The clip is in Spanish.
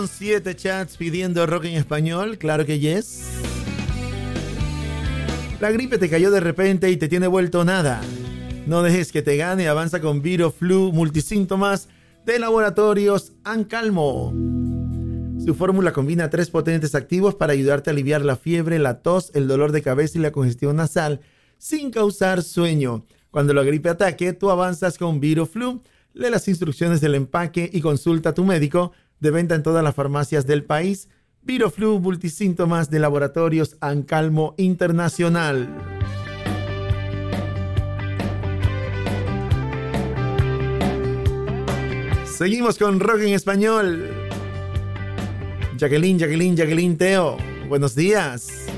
7 chats pidiendo rock en español, claro que yes. La gripe te cayó de repente y te tiene vuelto nada. No dejes que te gane, avanza con ViroFlu multisíntomas de Laboratorios Ancalmo. Su fórmula combina 3 potentes activos para ayudarte a aliviar la fiebre, la tos, el dolor de cabeza y la congestión nasal sin causar sueño. Cuando la gripe ataque, tú avanzas con ViroFlu. Lee las instrucciones del empaque y consulta a tu médico. De venta en todas las farmacias del país. ViroFlu multisíntomas de Laboratorios Ancalmo Internacional. Seguimos con rock en español. Jacqueline Teo, buenos días.